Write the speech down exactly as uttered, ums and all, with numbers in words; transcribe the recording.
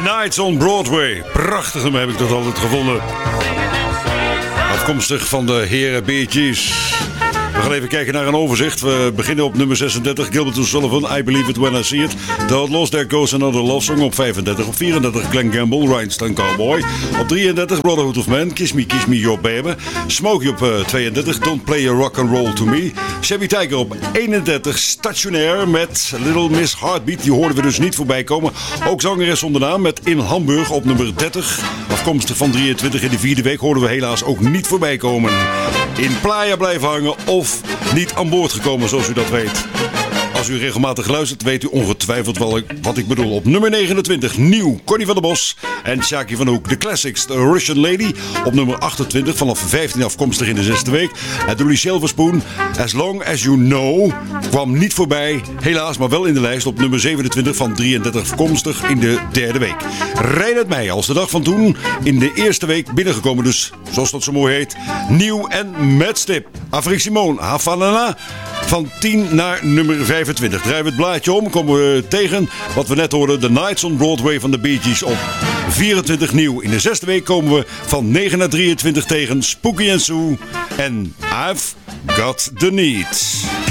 Nights on Broadway. Prachtig nummer heb ik dat altijd gevonden. Afkomstig van de heren Bee Gees. We gaan even kijken naar een overzicht. We beginnen op nummer zesendertig. Gilbert O'Sullivan, I Believe It When I See It. The Outlaws, There Goes Another Love Song op vijfendertig. Op vierendertig Glenn Campbell, Rhinestone Cowboy. Op drieëndertig Brotherhood of Man, Kiss Me, Kiss Me Your Baby. Smokey op uh, tweeëndertig, Don't Play Your Rock and Roll To Me. Shabby Tiger op eenendertig, Stationaire met Little Miss Heartbeat. Die hoorden we dus niet voorbij komen. Ook zangeres zonder naam met In Hamburg op nummer dertig. Afkomstig van drieëntwintig in de vierde week hoorden we helaas ook niet voorbij komen. In Playa blijven hangen of niet aan boord gekomen, zoals u dat weet. Als u regelmatig luistert, weet u ongetwijfeld wel wat ik bedoel. Op nummer negenentwintig, nieuw, Connie van der Bos en Shaki van Hoek. De Classics, The Russian Lady. Op nummer achtentwintig, vanaf vijftien afkomstig in de zesde week. En Dolly Silverspoon, As Long As You Know, kwam niet voorbij. Helaas, maar wel in de lijst op nummer zevenentwintig van drieëndertig afkomstig in de derde week. Reinhard Meijer, als de dag van toen, in de eerste week binnengekomen. Dus, zoals dat zo mooi heet, nieuw en met stip. Afrique Simone, Havana. Van tien naar nummer vijfentwintig. Draaien we het blaadje om, komen we tegen wat we net hoorden. The Nights on Broadway van de Bee Gees op vierentwintig nieuw. In de zesde week komen we van negen naar drieëntwintig tegen Spooky and Sue en I've Got The Needs.